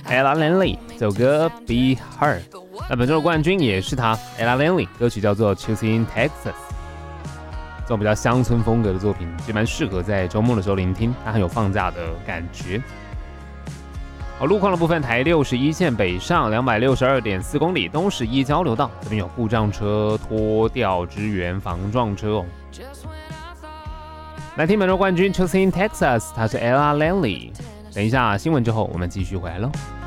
Ella Langley 这首歌 Be Her。那本周的冠军也是她 Ella Langley， 歌曲叫做 Choosing Texas。这种比较乡村风格的作品，也蛮适合在周末的时候聆听，它很有放假的感觉。好，路况的部分，台61线北上262.4公里，东11交流道这边有故障车拖吊支援防撞车哦。来听本周冠军 Choosing Texas， 它是 Ella Langley。等一下新闻之后，我们继续回来喽。